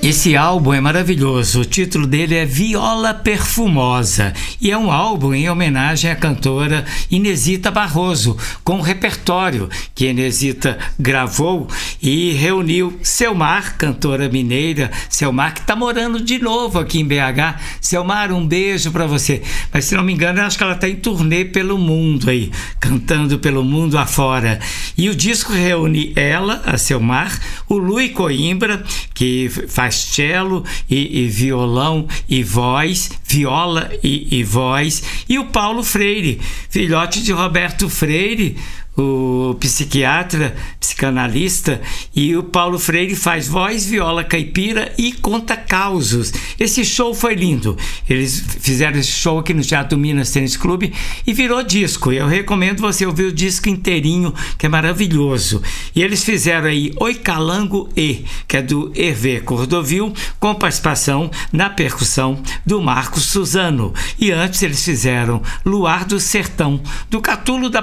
Esse álbum é maravilhoso, o título dele é Viola Perfumosa e é um álbum em homenagem à cantora Inesita Barroso, com um repertório que Inesita gravou e reuniu Selmar, cantora mineira, Selmar que está morando de novo aqui em BH. Selmar, um beijo para você, mas se não me engano eu acho que ela está em turnê pelo mundo aí, cantando pelo mundo afora. E o disco reúne ela, a Selmar, o Lui Coimbra, que faz cello e violão e voz, viola e voz, e o Paulo Freire, filhote de Roberto Freire, o psiquiatra, psicanalista, e o Paulo Freire faz voz, viola caipira e conta causos. Esse show foi lindo. Eles fizeram esse show aqui no Teatro Minas Tênis Clube e virou disco. Eu recomendo você ouvir o disco inteirinho, que é maravilhoso. E eles fizeram aí Oi Calango E, que é do Hervé Cordovil, com participação na percussão do Marcos Suzano. E antes eles fizeram Luar do Sertão, do Catulo da